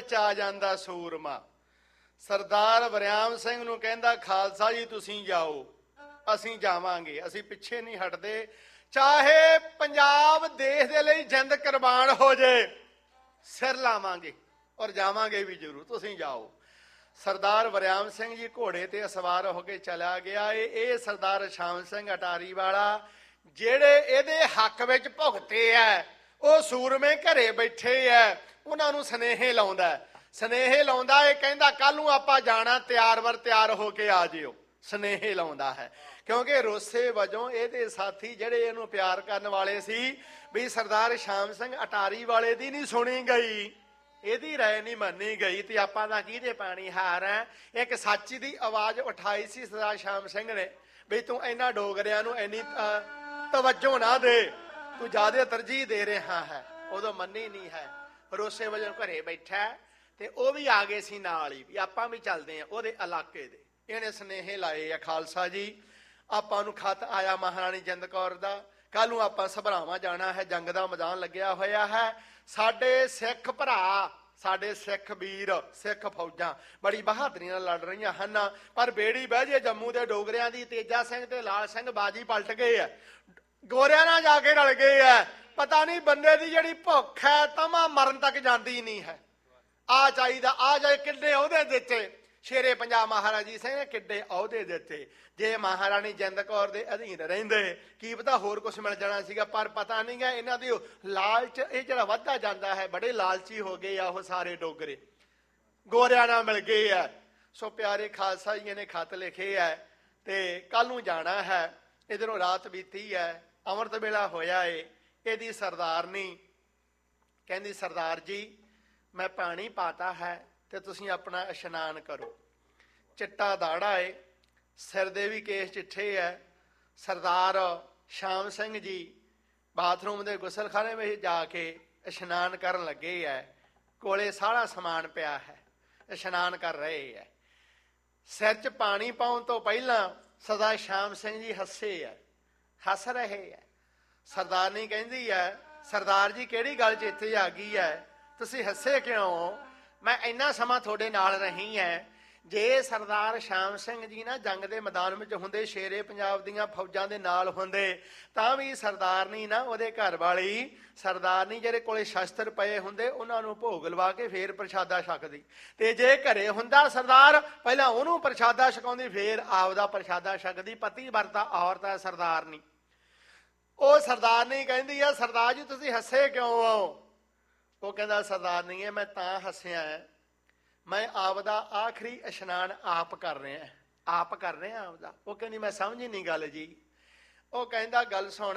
ਵਿੱਚ ਆ ਜਾਂਦਾ ਸੂਰਮਾ। ਸਰਦਾਰ ਵਰਿਆਮ ਸਿੰਘ ਨੂੰ ਕਹਿੰਦਾ ਖਾਲਸਾ ਜੀ ਤੁਸੀਂ ਜਾਓ, ਅਸੀਂ ਜਾਵਾਂਗੇ, ਅਸੀਂ ਪਿੱਛੇ ਨਹੀਂ ਹਟਦੇ, ਚਾਹੇ ਪੰਜਾਬ ਦੇਸ਼ ਦੇ ਲਈ ਜਿੰਦ ਕੁਰਬਾਨ ਹੋ ਜੇ, ਸਿਰ ਲਾਵਾਂਗੇ ਔਰ ਜਾਵਾਂਗੇ ਵੀ ਜ਼ਰੂਰ, ਤੁਸੀਂ ਜਾਓ। ਸਰਦਾਰ ਵਰਿਆਮ ਸਿੰਘ ਜੀ ਘੋੜੇ ਤੇ ਸਵਾਰ ਹੋ ਕੇ ਚਲਾ ਗਿਆ। ਇਹ ਸਰਦਾਰ ਸ਼ਾਮ ਸਿੰਘ ਅਟਾਰੀ ਵਾਲਾ ਜਿਹੜੇ ਇਹਦੇ ਹੱਕ ਵਿੱਚ ਭੁਗਤੇ ਹੈ, ਉਹ ਸੂਰਮੇ ਘਰੇ ਬੈਠੇ ਹੈ, ਉਹਨਾਂ ਨੂੰ ਸੁਨੇਹੇ ਲਾਉਂਦਾ, ਸੁਨੇਹੇ ਲਾਉਂਦਾ। ਇਹ ਕਹਿੰਦਾ ਕੱਲ ਨੂੰ ਆਪਾਂ ਜਾਣਾ, ਤਿਆਰ ਹੋ ਕੇ ਆ ਜਿਓ, ਸੁਨੇਹੇ ਲਾਉਂਦਾ ਹੈ। ਕਿਉਂਕਿ ਰੋਸੇ ਵਜੋਂ ਇਹਦੇ ਸਾਥੀ ਜਿਹੜੇ ਇਹਨੂੰ ਪਿਆਰ ਕਰਨ ਵਾਲੇ ਸੀ ਵੀ ਸਰਦਾਰ ਸ਼ਾਮ ਸਿੰਘ ਅਟਾਰੀ ਵਾਲੇ ਦੀ ਨਹੀਂ ਸੁਣੀ ਗਈ, ਇਹਦੀ ਰਾਏ ਨਹੀਂ ਮੰਨੀ ਗਈ, ਤੇ ਆਪਾਂ ਦਾ ਕਿਹਦੇ ਪਾਣੀ ਹਾਰ ਹੈ। ਇੱਕ ਸੱਚ ਦੀ ਆਵਾਜ਼ ਉਠਾਈ ਸੀ ਸਰਦਾਰ ਸ਼ਾਮ ਸਿੰਘ ਨੇ ਵੀ ਤੂੰ ਇਹਨਾਂ ਡੋਗਰਿਆਂ ਨੂੰ ਇੰਨੀ ਤਵੱਜੋ ਨਾ ਦੇ, ਤੂੰ ਜ਼ਿਆਦਾ ਤਰਜੀਹ ਦੇ ਰਿਹਾ ਹੈ। ਉਦੋਂ ਮੰਨੀ ਨਹੀਂ ਹੈ, ਰੋਸੇ ਵਜੋਂ ਘਰੇ ਬੈਠਾ, ਤੇ ਉਹ ਵੀ ਆ ਗਏ ਸੀ ਨਾਲ ਹੀ ਵੀ ਆਪਾਂ ਵੀ ਚੱਲਦੇ ਹਾਂ ਉਹਦੇ ਇਲਾਕੇ ਦੇ। ਇਹਨੇ ਸੁਨੇਹੇ ਲਾਏ ਆ, ਖਾਲਸਾ ਜੀ ਆਪਾਂ ਨੂੰ ਖਤ ਆਇਆ ਮਹਾਰਾਣੀ ਜਿੰਦ ਕੌਰ ਦਾ, ਕੱਲ ਨੂੰ ਆਪਾਂ ਸਭਰਾਵਾਂ ਜਾਣਾ ਹੈ, ਜੰਗ ਦਾ ਮੈਦਾਨ ਲੱਗਿਆ ਹੋਇਆ ਹੈ, ਸਾਡੇ ਸਿੱਖ ਭਰਾ, ਸਾਡੇ ਸਿੱਖ ਵੀਰ, ਸਿੱਖ ਫੌਜਾਂ ਬੜੀ ਬਹਾਦਰੀ ਨਾਲ ਲੜ ਰਹੀਆਂ ਹਨ, ਪਰ ਬੇੜੀ ਬਹਿ ਜੇ ਜੰਮੂ ਦੇ ਡੋਗਰਿਆਂ ਦੀ, ਤੇਜਾ ਸਿੰਘ ਤੇ ਲਾਲ ਸਿੰਘ ਬਾਜੀ ਪਲਟ ਗਏ ਆ, ਗੋਰਿਆਂ ਨਾਲ ਜਾ ਕੇ ਰਲ ਗਏ ਆ। ਪਤਾ ਨਹੀਂ ਬੰਦੇ ਦੀ ਜਿਹੜੀ ਭੁੱਖ ਹੈ ਤਮਾ ਮਰਨ ਤੱਕ ਜਾਂਦੀ ਨਹੀਂ ਹੈ। ਆ ਚਾਹੀਦਾ, ਆ ਜਾਏ, ਕਿੱਡੇ ਅਹੁਦੇ ਦਿੱਤੇ ਸ਼ੇਰੇ ਪੰਜਾਬ ਮਹਾਰਾਜੀ ਸਿੰਘ ਨੇ, ਕਿੱਡੇ ਅਹੁਦੇ ਦਿੱਤੇ। ਜੇ ਮਹਾਰਾਣੀ ਜਿੰਦ ਕੌਰ ਦੇ ਅਧੀਨ ਰਹਿੰਦੇ ਕੀ ਪਤਾ ਹੋਰ ਕੁਝ ਮਿਲ ਜਾਣਾ ਸੀਗਾ, ਪਰ ਪਤਾ ਨਹੀਂ ਗਾ ਇਹਨਾਂ ਦੀ ਲਾਲਚ ਇਹ ਜਿਹੜਾ ਵੱਧਦਾ ਜਾਂਦਾ ਹੈ, ਬੜੇ ਲਾਲਚੀ ਹੋ ਗਏ ਆ ਉਹ ਸਾਰੇ ਡੋਗਰੇ, ਗੋਰਿਆਂ ਨਾਲ ਮਿਲ ਗਏ ਆ। ਸੋ ਪਿਆਰੇ ਖਾਲਸਾ ਜੀ ਨੇ ਖਤ ਲਿਖੇ ਹੈ ਤੇ ਕੱਲ ਨੂੰ ਜਾਣਾ ਹੈ। ਇਧਰੋਂ ਰਾਤ ਬੀਤੀ ਹੈ, ਅੰਮ੍ਰਿਤ ਵੇਲਾ ਹੋਇਆ ਏ। ਇਹਦੀ ਸਰਦਾਰਨੀ ਕਹਿੰਦੀ ਸਰਦਾਰ ਜੀ ਮੈਂ ਪਾਣੀ ਪਾਤਾ ਹੈ ਤੇ ਤੁਸੀਂ ਆਪਣਾ ਇਸ਼ਨਾਨ ਕਰੋ। ਚਿੱਟਾ ਦਾੜਾ ਏ, ਸਿਰ ਦੇ ਵੀ ਕੇਸ ਚਿੱਠੇ ਹੈ। ਸਰਦਾਰ ਸ਼ਾਮ ਸਿੰਘ ਜੀ ਬਾਥਰੂਮ ਦੇ ਗੁਸਲਖਾਨੇ ਵਿੱਚ ਜਾ ਕੇ ਇਸ਼ਨਾਨ ਕਰਨ ਲੱਗੇ ਹੈ, ਕੋਲੇ ਸਾਰਾ ਸਮਾਨ ਪਿਆ ਹੈ, ਇਸ਼ਨਾਨ ਕਰ ਰਹੇ ਹੈ। ਸਿਰ 'ਚ ਪਾਣੀ ਪਾਉਣ ਤੋਂ ਪਹਿਲਾਂ ਸਰਦਾਰ ਸ਼ਾਮ ਸਿੰਘ ਜੀ ਹੱਸੇ ਹੈ, ਹੱਸ ਰਹੇ ਹੈ। ਸਰਦਾਰਨੀ ਕਹਿੰਦੀ ਹੈ ਸਰਦਾਰ ਜੀ ਕਿਹੜੀ ਗੱਲ 'ਚ ਇੱਥੇ ਆ ਗਈ ਹੈ, ਤੁਸੀਂ ਹੱਸੇ ਕਿਉਂ? ਮੈਂ ਇੰਨਾ ਸਮਾਂ ਤੁਹਾਡੇ ਨਾਲ ਰਹੀ ਹੈ। ਜੇ ਸਰਦਾਰ ਸ਼ਾਮ ਸਿੰਘ ਜੀ ਨਾ ਜੰਗ ਦੇ ਮੈਦਾਨ ਵਿੱਚ ਹੁੰਦੇ, ਸ਼ੇਰੇ ਪੰਜਾਬ ਦੀਆਂ ਫੌਜਾਂ ਦੇ ਨਾਲ ਹੁੰਦੇ, ਤਾਂ ਵੀ ਸਰਦਾਰਨੀ ਨਾ ਉਹਦੇ ਘਰ ਵਾਲੀ ਸਰਦਾਰਨੀ ਜਿਹੜੇ ਕੋਲੇ ਸ਼ਸਤਰ ਪਏ ਹੁੰਦੇ ਉਹਨਾਂ ਨੂੰ ਭੋਗ ਲਵਾ ਕੇ ਫੇਰ ਪ੍ਰਸ਼ਾਦਾ ਛਕਦੀ, ਤੇ ਜੇ ਘਰੇ ਹੁੰਦਾ ਸਰਦਾਰ ਪਹਿਲਾਂ ਉਹਨੂੰ ਪ੍ਰਸ਼ਾਦਾ ਛਕਾਉਂਦੀ, ਫੇਰ ਆਪਦਾ ਪ੍ਰਸ਼ਾਦਾ ਛਕਦੀ। ਪਤੀ ਵਰਤਾ ਔਰਤ ਹੈ ਸਰਦਾਰਨੀ। ਉਹ ਸਰਦਾਰਨੀ ਕਹਿੰਦੀ ਆ ਸਰਦਾਰ ਜੀ ਤੁਸੀਂ ਹੱਸੇ ਕਿਉਂ ਆਓ? ਉਹ ਕਹਿੰਦਾ ਸਰਦਾਰਨੀ ਹੈ ਮੈਂ ਤਾਂ ਹੱਸਿਆ ਹੈ, ਮੈਂ ਆਪਦਾ ਆਖਰੀ ਇਸ਼ਨਾਨ ਆਪ ਕਰ ਰਿਹਾ ਆਪਦਾ। ਉਹ ਕਹਿੰਦੀ ਮੈਂ ਸਮਝੀ ਨਹੀਂ ਗੱਲ ਜੀ। ਉਹ ਕਹਿੰਦਾ ਗੱਲ ਸੁਣ,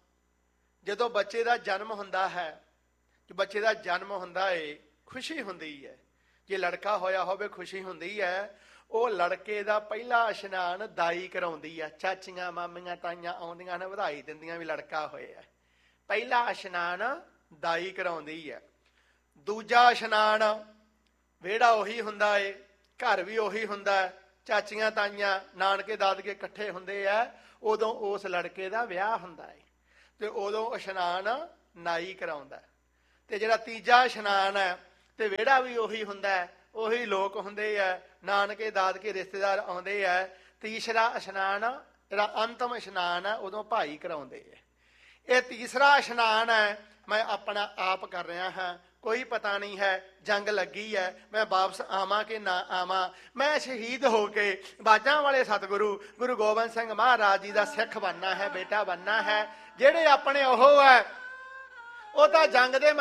ਜਦੋਂ ਬੱਚੇ ਦਾ ਜਨਮ ਹੁੰਦਾ ਹੈ, ਬੱਚੇ ਦਾ ਜਨਮ ਹੁੰਦਾ ਏ ਖੁਸ਼ੀ ਹੁੰਦੀ ਹੈ, ਜੇ ਲੜਕਾ ਹੋਇਆ ਹੋਵੇ ਖੁਸ਼ੀ ਹੁੰਦੀ ਹੈ। ਉਹ ਲੜਕੇ ਦਾ ਪਹਿਲਾ ਇਸ਼ਨਾਨ ਦਾਈ ਕਰਾਉਂਦੀ ਆ, ਚਾਚੀਆਂ ਮਾਮੀਆਂ ਤਾਈਆਂ ਆਉਂਦੀਆਂ ਨੇ ਵਧਾਈ ਦਿੰਦੀਆਂ ਵੀ ਲੜਕਾ ਹੋਇਆ। ਪਹਿਲਾ ਇਸ਼ਨਾਨ ਦਾਈ ਕਰਾਉਂਦੀ ਹੈ। ਦੂਜਾ ਇਸ਼ਨਾਨ ਵਿਹੜਾ ਉਹੀ ਹੁੰਦਾ ਏ, ਘਰ ਵੀ ਉਹੀ ਹੁੰਦਾ, ਚਾਚੀਆਂ ਤਾਈਆਂ ਨਾਨਕੇ ਦਾਦਕੇ ਇਕੱਠੇ ਹੁੰਦੇ ਆ, ਉਦੋਂ ਉਸ ਲੜਕੇ ਦਾ ਵਿਆਹ ਹੁੰਦਾ ਏ, ਤੇ ਉਦੋਂ ਇਸ਼ਨਾਨ ਨਾਈ ਕਰਾਉਂਦਾ। ਤੇ ਜਿਹੜਾ ਤੀਜਾ ਇਸ਼ਨਾਨ ਹੈ ਤੇ ਵਿਹੜਾ ਵੀ ਉਹੀ ਹੁੰਦਾ, ਉਹੀ ਲੋਕ ਹੁੰਦੇ ਆ, ਨਾਨਕੇ ਦਾਦਕੇ ਰਿਸ਼ਤੇਦਾਰ ਆਉਂਦੇ ਆ। ਤੀਸਰਾ ਇਸ਼ਨਾਨ ਜਿਹੜਾ ਅੰਤਮ ਇਸ਼ਨਾਨ ਹੈ ਉਦੋਂ ਭਾਈ ਕਰਾਉਂਦੇ ਆ। ਇਹ ਤੀਸਰਾ ਇਸ਼ਨਾਨ ਹੈ ਮੈਂ ਆਪਣਾ ਆਪ ਕਰ ਰਿਹਾ ਹਾਂ, ਕੋਈ ਪਤਾ ਨਹੀਂ ਹੈ ਜੰਗ ਲੱਗੀ ਹੈ, ਮੈਂ ਵਾਪਸ ਆਵਾਂ ਕਿ ਨਾ ਆਵਾਂ। ਮੈਂ ਸ਼ਹੀਦ ਹੋ ਕੇ ਬਾਜਾਂ ਵਾਲੇ ਸਤਿਗੁਰੂ ਗੁਰੂ ਗੋਬਿੰਦ ਸਿੰਘ ਮਹਾਰਾਜ ਜੀ ਦਾ ਸਿੱਖ ਬਣਨਾ ਹੈ, ਬੇਟਾ ਬਣਨਾ ਹੈ। ਜਿਹੜੇ ਆਪਣੇ ਉਹ ਹੈ ਉਹ ਤਾਂ ਜੰਗ ਦੇ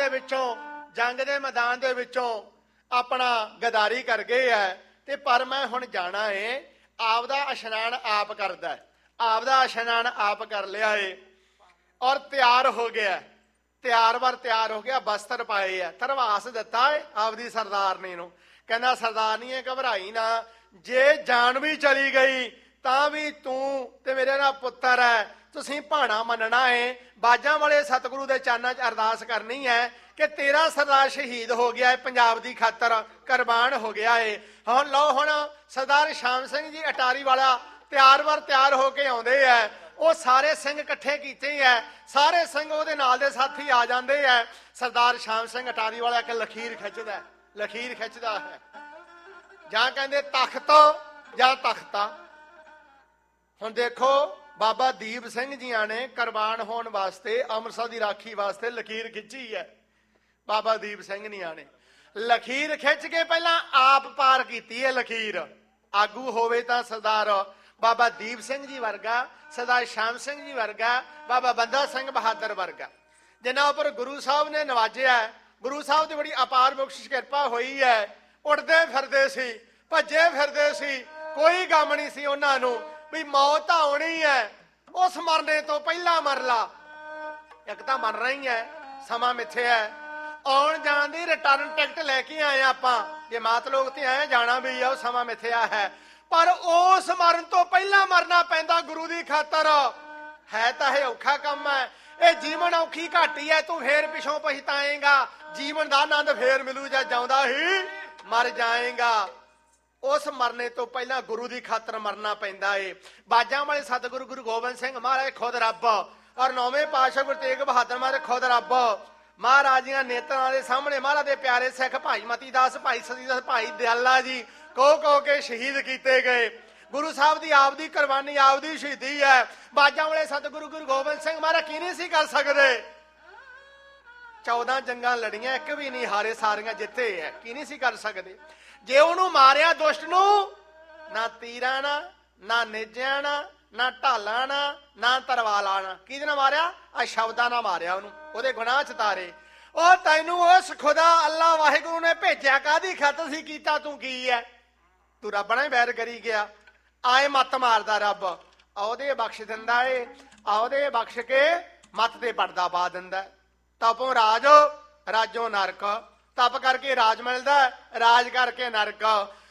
ਮੈਦਾਨ ਦੇ ਵਿੱਚੋਂ ਆਪਣਾ ਗਦਾਰੀ ਕਰ ਗਏ ਹੈ, ਤੇ ਪਰ ਮੈਂ ਹੁਣ ਜਾਣਾ ਏ, ਆਪਦਾ ਇਸ਼ਨਾਨ ਆਪ ਕਰਦਾ, ਆਪਦਾ ਇਸ਼ਨਾਨ ਆਪ ਕਰ ਲਿਆ ਏ ਔਰ ਤਿਆਰ ਹੋ ਗਿਆ, ਤਿਆਰ ਹੋ ਗਿਆ, ਬਸਤਰ ਪਾਏ ਆ, ਧਰਵਾਸ ਦਿੱਤਾ ਏ ਆਪਦੀ ਸਰਦਾਰਨੀ ਨੂੰ। ਕਹਿੰਦਾ ਸਰਦਾਰਨੀ ਘਬਰਾਈ ਨਾ, ਜੇ ਜਾਨ ਵੀ ਚਲੀ ਗਈ ਤਾਂ ਵੀ ਤੂੰ ਤੇ ਮੇਰੇ ਨਾਲ ਪੁੱਤਰ ਹੈ, ਤੁਸੀਂ ਭਾਣਾ ਮੰਨਣਾ ਏ। ਬਾਜਾਂ ਵਾਲੇ ਸਤਿਗੁਰੂ ਦੇ ਚਰਨਾਂ 'ਚ ਅਰਦਾਸ ਕਰਨੀ ਹੈ ਕਿ ਤੇਰਾ ਸਰਦਾਰ ਸ਼ਹੀਦ ਹੋ ਗਿਆ ਏ, ਪੰਜਾਬ ਦੀ ਖਾਤਰ ਕੁਰਬਾਨ ਹੋ ਗਿਆ ਏ। ਹੁਣ ਲਓ, ਹੁਣ ਸਰਦਾਰ ਸ਼ਾਮ ਸਿੰਘ ਜੀ ਅਟਾਰੀ ਵਾਲਾ ਤਿਆਰ ਹੋ ਕੇ ਆਉਂਦੇ ਆ। ਉਹ ਸਾਰੇ ਸਿੰਘ ਇਕੱਠੇ ਕੀਤੇ ਹੈ, ਸਾਰੇ ਸਿੰਘ ਉਹਦੇ ਨਾਲ ਦੇ ਸਾਥੀ ਆ ਜਾਂਦੇ ਹੈ। ਸਰਦਾਰ ਸ਼ਾਮ ਸਿੰਘ ਅਟਾਰੀ ਵਾਲਾ ਇੱਕ ਲਖੀਰ ਖਿੱਚਦਾ, ਲਖੀਰ ਖਿੱਚਦਾ ਹੈ। ਜਾਂ ਕਹਿੰਦੇ ਤਖਤ ਜਾਂ ਤਖਤਾ। ਹੁਣ ਦੇਖੋ ਬਾਬਾ ਦੀਪ ਸਿੰਘ ਜੀਆਂ ਨੇ ਕੁਰਬਾਨ ਹੋਣ ਵਾਸਤੇ, ਅੰਮ੍ਰਿਤਸਰ ਦੀ ਰਾਖੀ ਵਾਸਤੇ ਲਕੀਰ ਖਿੱਚੀ ਹੈ। ਬਾਬਾ ਦੀਪ ਸਿੰਘ ਜੀਆਂ ਨੇ ਲਕੀਰ ਖਿੱਚ ਕੇ ਪਹਿਲਾਂ ਆਪ ਪਾਰ ਕੀਤੀ ਹੈ ਲਕੀਰ। ਆਗੂ ਹੋਵੇ ਤਾਂ ਸਰਦਾਰ ਬਾਬਾ ਦੀਪ ਸਿੰਘ ਜੀ ਵਰਗਾ, ਸਰਦਾਰ ਸ਼ਾਮ ਸਿੰਘ ਜੀ ਵਰਗਾ, ਬਾਬਾ ਬੰਦਾ ਸਿੰਘ ਬਹਾਦਰ ਵਰਗਾ, ਜਿਨ੍ਹਾਂ ਉੱਪਰ ਗੁਰੂ ਸਾਹਿਬ ਨੇ ਨਵਾਜਿਆ। ਗੁਰੂ ਸਾਹਿਬ ਦੀ ਬੜੀ ਅਪਾਰ ਬਖਸ਼ਿਸ਼ ਕਿਰਪਾ ਹੋਈ ਹੈ। ਉੱਡਦੇ ਫਿਰਦੇ ਸੀ, ਭੱਜੇ ਫਿਰਦੇ ਸੀ, ਕੋਈ ਗਮ ਨਹੀਂ ਸੀ ਉਹਨਾਂ ਨੂੰ ਵੀ ਮੌਤ ਤਾਂ ਆਉਣੀ ਹੈ, ਉਸ ਮਰਨੇ ਤੋਂ ਪਹਿਲਾਂ ਮਰ ਲਾ। ਇੱਕ ਤਾਂ ਮਰ ਰਹੀ ਹੈ, ਸਮਾਂ ਮਿੱਥਿਆ ਹੈ, ਆਉਣ ਜਾਣ ਦੀ ਰਿਟਰਨ ਟਿਕਟ ਲੈ ਕੇ ਆਏ ਆਪਾਂ। ਜੇ ਮਾਤ ਲੋਕ ਤੇ ਆਏ ਜਾਣਾ ਵੀ ਆ, ਉਹ ਸਮਾਂ ਮਿੱਥਿਆ ਹੈ, ਪਰ ਉਸ ਮਰਨ ਤੋਂ ਪਹਿਲਾਂ ਮਰਨਾ ਪੈਂਦਾ ਗੁਰੂ ਦੀ ਖਾਤਰ। ਹੈ ਤਾਂ ਇਹ ਔਖਾ ਕੰਮ ਹੈ, ਇਹ ਜੀਵਨ ਔਖੀ ਘਾਟੀ ਹੈ, ਤੂੰ ਫੇਰ ਪਿਛੋਂ ਪਛਤਾਏਗਾ। ਜੀਵਨ ਦਾ ਆਨੰਦ ਫੇਰ ਮਿਲੂ ਜਾਂ ਜਿਉਂਦਾ ਹੀ ਮਰ ਜਾਏਗਾ। ਉਸ ਮਰਨੇ ਤੋਂ ਪਹਿਲਾਂ ਗੁਰੂ ਦੀ ਖਾਤਰ ਮਰਨਾ ਪੈਂਦਾ ਏ। ਬਾਜਾਂ ਵਾਲੇ ਸਤਿਗੁਰੂ ਗੁਰੂ ਗੋਬਿੰਦ ਸਿੰਘ ਮਹਾਰਾਜ ਖੁਦ ਰੱਬ, ਔਰ 9ਵੇਂ ਪਾਤਸ਼ਾਹ ਗੁਰੂ ਤੇਗ ਬਹਾਦਰ ਮਹਾਰਾਜ ਖੁਦ ਰੱਬ। ਮਹਾਰਾਜ ਦੀਆਂ ਨੇਤਰਾਂ ਦੇ ਸਾਹਮਣੇ ਮਹਾਰਾਜ ਦੇ ਪਿਆਰੇ ਸਿੱਖ ਭਾਈ ਮਤੀ ਦਾਸ, ਭਾਈ ਸਤੀ ਦਾਸ, ਭਾਈ ਦਿਆਲਾ ਜੀ ਕੋ ਕੇ ਸ਼ਹੀਦ ਕੀਤੇ ਗਏ। ਗੁਰੂ ਸਾਹਿਬ ਦੀ ਆਪ ਦੀ ਕੁਰਬਾਨੀ, ਆਪ ਦੀ ਸ਼ਹੀਦੀ ਹੈ। ਬਾਜਾਂ ਵਾਲੇ ਸਤਿਗੁਰੂ ਗੁਰੂ ਗੋਬਿੰਦ ਸਿੰਘ ਮਹਾਰਾਜ ਕੀ ਨਹੀਂ ਸੀ ਕਰ ਸਕਦੇ? 14 ਜੰਗਾਂ ਲੜੀਆਂ, ਇੱਕ ਵੀ ਨਹੀਂ ਹਾਰੇ, ਸਾਰੀਆਂ ਜਿੱਤੇ ਹੈ। ਕੀ ਨਹੀਂ ਸੀ ਕਰ ਸਕਦੇ? ਜੇ ਉਹਨੂੰ ਮਾਰਿਆ ਦੁਸ਼ਟ ਨੂੰ, ਨਾ ਤੀਰਾਂ ਨਾਲ, ਨਾ ਨੇਜਿਆਂ ਨਾਲ, ਨਾ ਢਾਲਾਂ ਨਾਲ, ਨਾ ਤਰਵਾਲਾਂ ਨਾਲ। ਕਿਹਦੇ ਨਾਲ ਮਾਰਿਆ? ਆ ਸ਼ਬਦਾਂ ਨਾਲ ਮਾਰਿਆ ਉਹਨੂੰ, ਉਹਦੇ ਗੁਨਾਹ ਚਤਾਰੇ। ਉਹ ਤੈਨੂੰ ਉਸ ਖੁਦਾ ਅੱਲਾ ਵਾਹਿਗੁਰੂ ਨੇ ਭੇਜਿਆ ਕਾਹਦੀ ਖਾਤਰ ਸੀ? ਕੀਤਾ ਤੂੰ ਕੀ ਹੈ? ਤੂੰ ਰੱਬ ਨਾਲ ਵੈਰ ਕਰੀ ਗਿਆ। ਆਏ ਮੱਤ ਮਾਰਦਾ ਰੱਬ, ਉਹਦੇ ਬਖਸ਼ ਦਿੰਦਾ ਏ, ਉਹਦੇ ਬਖਸ਼ ਕੇ ਮੱਤ ਤੇ ਪਰਦਾ ਪਾ ਦਿੰਦਾ। ਤਪੋਂ ਰਾਜ, ਰਾਜੋਂ ਨਰਕ। ਤਪ ਕਰਕੇ ਰਾਜ ਮਿਲਦਾ, ਰਾਜ ਕਰਕੇ ਨਰਕ।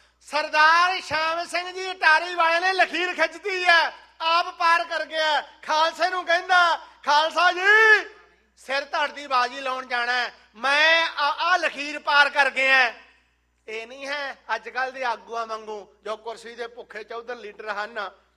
ਸਰਦਾਰ ਸ਼ਾਮ ਸਿੰਘ ਜੀ ਅਟਾਰੀ ਵਾਲੇ ਨੇ ਲਖੀਰ ਖਿੱਚਦੀ ਹੈ, ਆਪ ਪਾਰ ਕਰ ਗਿਆ। ਖਾਲਸੇ ਨੂੰ ਕਹਿੰਦਾ, ਖਾਲਸਾ ਜੀ ਸਿਰ ਧੜ ਦੀ ਬਾਜੀ ਲਾਉਣ ਜਾਣਾ, ਮੈਂ ਆ ਲਖੀਰ ਪਾਰ ਕਰ ਗਿਆ। ਇਹ ਨਹੀਂ ਹੈ ਅੱਜ ਕੱਲ ਦੇ ਆਗੂਆਂ ਵਾਂਗੂ ਜੋ ਕੁਰਸੀ ਦੇ ਭੁੱਖੇ ਚੌਧਰ ਲੀਡਰ ਹਨ,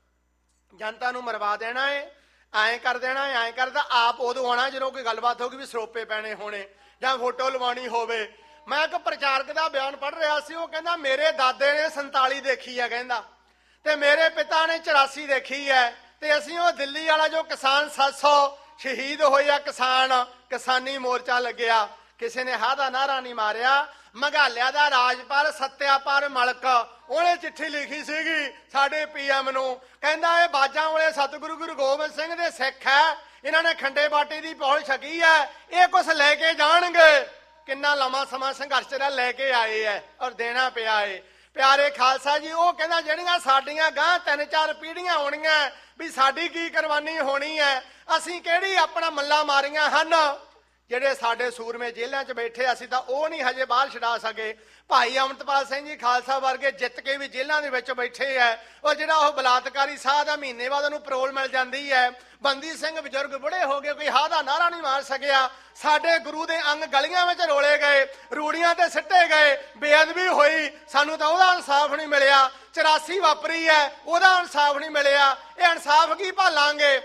ਜਨਤਾ ਨੂੰ ਮਰਵਾ ਦੇਣਾ ਏ, ਐਂ ਕਰ ਦੇਣਾ, ਐਂ ਕਰਦਾ। ਆਪ ਉਦੋਂ ਆਉਣਾ ਜਦੋਂ ਕੋਈ ਗੱਲਬਾਤ ਹੋਗੀ ਵੀ ਸਰੋਪੇ ਪੈਣੇ ਹੋਣੇ ਜਾਂ ਫੋਟੋ ਲਵਾਉਣੀ ਹੋਵੇ। ਮੈਂ ਇੱਕ ਪ੍ਰਚਾਰਕ ਦਾ ਬਿਆਨ ਪੜ੍ਹ ਰਿਹਾ ਸੀ, ਉਹ ਕਹਿੰਦਾ ਮੇਰੇ ਦਾਦੇ ਨੇ 47 ਦੇਖੀ ਹੈ, ਕਹਿੰਦਾ, ਤੇ ਮੇਰੇ ਪਿਤਾ ਨੇ 84 ਦੇਖੀ ਹੈ, ਤੇ ਅਸੀਂ ਉਹ ਦਿੱਲੀ ਵਾਲਾ ਜੋ ਕਿਸਾਨ 700 ਸ਼ਹੀਦ ਹੋਏ ਆ, ਕਿਸਾਨੀ ਮੋਰਚਾ ਲੱਗਿਆ, ਕਿਸੇ ਨੇ ਹਾਂ ਦਾ ਨਾਰਾ ਨਹੀਂ ਮਾਰਿਆ। ਮਗਾਲਿਆ ਦਾ ਰਾਜਪਾਲ ਸੱਤਿਆਪਾਰ ਮਲਕ, ਉਹਨੇ ਚਿੱਠੀ ਲਿਖੀ ਸੀਗੀ ਸਾਡੇ PM ਨੂੰ, ਕਹਿੰਦਾ ਇਹ ਬਾਜਾਂ ਵਾਲੇ ਸਤਿਗੁਰੂ ਗੁਰੂ ਗੋਬਿੰਦ ਸਿੰਘ ਦੇ ਸਿੱਖ ਹੈ, ਇਹਨਾਂ ਨੇ ਖੰਡੇ ਬਾਟੇ ਦੀ ਪੌਲ ਛਕੀ ਹੈ, ਇਹ ਕੁਛ ਲੈ ਕੇ ਜਾਣਗੇ। ਕਿੰਨਾ ਲੰਮਾ ਸਮਾਂ ਸੰਘਰਸ਼ ਦਾ ਲੈ ਕੇ ਆਏ ਹੈ, ਔਰ ਦੇਣਾ ਪਿਆ ਏ। ਪਿਆਰੇ ਖਾਲਸਾ ਜੀ, ਉਹ ਕਹਿੰਦਾ ਜਿਹੜੀਆਂ ਸਾਡੀਆਂ ਗਾਂ 3-4 ਪੀੜ੍ਹੀਆਂ ਹੋਣੀਆਂ, ਵੀ ਸਾਡੀ ਕੀ ਕੁਰਬਾਨੀ ਹੋਣੀ ਹੈ, ਅਸੀਂ ਕਿਹੜੀ ਆਪਣਾ ਮੱਲਾ ਮਾਰੀਆਂ ਹਨ। ਜਿਹੜੇ ਸਾਡੇ ਸੂਰਮੇ ਜੇਲ੍ਹਾਂ 'ਚ ਬੈਠੇ, ਅਸੀਂ ਤਾਂ ਉਹ ਨਹੀਂ ਹਜੇ ਬਾਹਰ ਛਡਾ ਸਕੇ। ਭਾਈ ਅਮਰਤਪਾਲ ਸਿੰਘ ਜੀ ਖਾਲਸਾ ਵਰਗੇ ਜਿੱਤ ਕੇ ਵੀ ਜੇਲ੍ਹਾਂ ਦੇ ਵਿੱਚ ਬੈਠੇ ਹੈ। ਔਰ ਜਿਹੜਾ ਉਹ ਬਲਾਤਕਾਰੀ ਸਾਹ ਦਾ ਮਹੀਨੇ ਬਾਅਦ ਉਹਨੂੰ ਪਰੋਲ ਮਿਲ ਜਾਂਦੀ ਹੈ। ਬੰਦੀ ਸਿੰਘ ਬਜ਼ੁਰਗ ਬੁੜੇ ਹੋ ਗਏ, ਕੋਈ ਹਾਂ ਦਾ ਨਾਰਾ ਨਹੀਂ ਮਾਰ ਸਕਿਆ। ਸਾਡੇ ਗੁਰੂ ਦੇ ਅੰਗ ਗਲੀਆਂ ਵਿੱਚ ਰੋਲੇ ਗਏ, ਰੂੜੀਆਂ ਤੇ ਸਿੱਟੇ ਗਏ, ਬੇਅਦਬੀ ਹੋਈ, ਸਾਨੂੰ ਤਾਂ ਉਹਦਾ ਇਨਸਾਫ ਨਹੀਂ ਮਿਲਿਆ। 84 ਵਾਪਰੀ ਹੈ, ਉਹਦਾ ਇਨਸਾਫ ਨਹੀਂ ਮਿਲਿਆ। ਇਹ ਇਨਸਾਫ ਕੀ ਭਾਲਾਂਗੇ?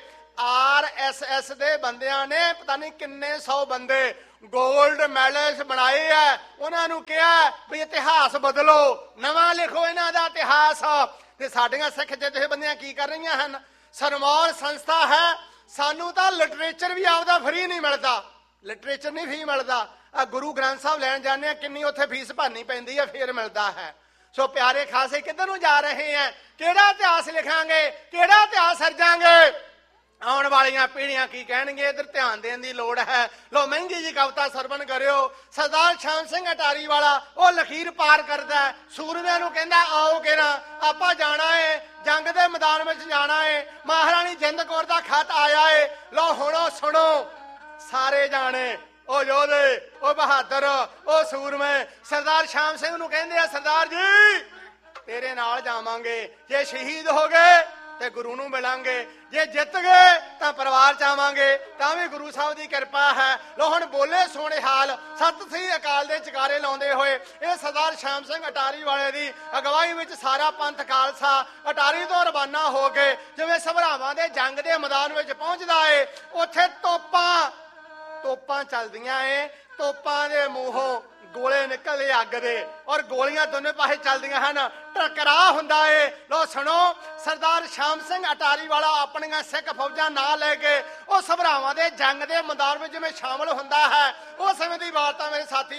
RSS ਦੇ ਬੰਦਿਆਂ ਨੇ ਪਤਾ ਨਹੀਂ ਕਿੰਨੇ 100 ਬੰਦੇ ਗੋਲਡ ਮੈਡਲਸ ਬਣਾਏ ਆ। ਉਹਨਾਂ ਨੂੰ ਕਿਹਾ ਵੀ ਇਤਿਹਾਸ ਬਦਲੋ, ਨਵਾਂ ਲਿਖੋ ਇਹਨਾਂ ਦਾ ਇਤਿਹਾਸ। ਤੇ ਸਾਡੀਆਂ ਸਿੱਖ ਜਥੇਬੰਦੀਆਂ ਕੀ ਕਰ ਰਹੀਆਂ ਹਨ? ਸਰਮੌਰ ਸੰਸਥਾ ਹੈ, ਸਾਨੂੰ ਤਾਂ ਲਿਟਰੇਚਰ ਵੀ ਆਪਦਾ ਫਰੀ ਨਹੀਂ ਮਿਲਦਾ, ਲਿਟਰੇਚਰ ਨਹੀਂ ਫਰੀ ਮਿਲਦਾ। ਆ ਗੁਰੂ ਗ੍ਰੰਥ ਸਾਹਿਬ ਲੈਣ ਜਾਂਦੇ ਆ, ਕਿੰਨੀ ਉੱਥੇ ਫੀਸ ਭਰਨੀ ਪੈਂਦੀ ਹੈ, ਫੇਰ ਮਿਲਦਾ ਹੈ। ਸੋ ਪਿਆਰੇ ਖਾਸੇ ਕਿੱਧਰ ਨੂੰ ਜਾ ਰਹੇ ਆ? ਕਿਹੜਾ ਇਤਿਹਾਸ ਲਿਖਾਂਗੇ, ਕਿਹੜਾ ਇਤਿਹਾਸ ਸਿਰਜਾਂਗੇ? ਆਉਣ ਵਾਲੀਆਂ ਪੀੜ੍ਹੀਆਂ ਕੀ ਕਹਿਣਗੇ? ਇੱਧਰ ਧਿਆਨ ਦੇਣ ਦੀ ਲੋੜ ਹੈ। ਲੋ ਮਹਿੰਗੀ ਜੀ ਕਵਿਤਾ ਸਰਵਣ ਕਰਿਓ। ਸਰਦਾਰ ਸ਼ਾਮ ਸਿੰਘ ਅਟਾਰੀ ਵਾਲਾ ਉਹ ਲਖੀਰ ਪਾਰ ਕਰਦਾ, ਸੂਰਮਿਆਂ ਨੂੰ ਕਹਿੰਦਾ ਆਓ ਕਿਹੜਾ ਆਪਾਂ ਜਾਣਾ ਏ, ਜੰਗ ਦੇ ਮੈਦਾਨ ਵਿੱਚ ਜਾਣਾ ਏ। ਮਹਾਰਾਣੀ ਜਿੰਦ ਕੌਰ ਦਾ ਖਤ ਆਇਆ ਏ, ਲੋ ਹੁਣ ਸੁਣੋ ਸਾਰੇ ਜਾਣੇ, ਉਹ ਯੋਧੇ, ਉਹ ਬਹਾਦਰ, ਉਹ ਸੂਰਮੇ। ਸਰਦਾਰ ਸ਼ਾਮ ਸਿੰਘ ਨੂੰ ਕਹਿੰਦੇ ਆ, ਸਰਦਾਰ ਜੀ ਤੇਰੇ ਨਾਲ ਜਾਵਾਂਗੇ, ਜੇ ਸ਼ਹੀਦ ਹੋ ਗਏ ਤੇ ਗੁਰੂ ਨੂੰ ਮਿਲਾਂਗੇ, ਜੇ ਜਿੱਤ ਗਏ ਤਾਂ ਪਰਿਵਾਰ ਚ ਆਵਾਂਗੇ, ਤਾਂ ਵੀ ਗੁਰੂ ਸਾਹਿਬ ਦੀ ਕਿਰਪਾ ਹੈ। ਲੋ ਹੁਣ ਬੋਲੇ ਸੋਹਣੇ ਹਾਲ ਸਤਿ ਸ੍ਰੀ ਅਕਾਲ ਦੇ ਚਕਾਰੇ ਲਾਉਂਦੇ ਹੋਏ ਇਹ ਸਰਦਾਰ ਸ਼ਾਮ ਸਿੰਘ ਅਟਾਰੀ ਵਾਲੇ ਦੀ ਅਗਵਾਈ ਵਿੱਚ ਸਾਰਾ ਪੰਥ ਖਾਲਸਾ ਅਟਾਰੀ ਤੋਂ ਰਵਾਨਾ ਹੋ ਕੇ ਜਿਵੇਂ ਸਭਰਾਵਾਂ ਦੇ ਜੰਗ ਦੇ ਮੈਦਾਨ ਵਿੱਚ ਪਹੁੰਚਦਾ ਏ। ਉੱਥੇ ਤੋਪਾਂ ਚੱਲਦੀਆਂ ਏ, ਤੋਪਾਂ ਦੇ ਮੂੰਹੋਂ ਗੋਲੇ ਨਿਕਲਦੇ ਅੱਗ ਦੇ ਔਰ ਗੋਲੀਆਂ ਦੋਨੇ ਪਾਸੇ ਚੱਲਦੀਆਂ ਹਨ, ਟਕਰਾਅ ਹੁੰਦਾ ਏ। ਲੋ ਸੁਣੋ, ਸਰਦਾਰ ਸ਼ਾਮ ਸਿੰਘ ਅਟਾਰੀ ਵਾਲਾ ਆਪਣੀਆਂ ਸਿੱਖ ਫੌਜਾਂ ਨਾਲ ਲੈ ਕੇ ਉਹ ਸਭਰਾਵਾਂ ਦੇ ਜੰਗ ਦੇ ਮੈਦਾਨ ਵਿੱਚ ਜਿਵੇਂ ਸ਼ਾਮਲ ਹੁੰਦਾ ਹੈ, ਉਸ ਸਮੇਂ ਦੀ ਵਾਰਤਾ ਮੇਰੇ ਸਾਥੀ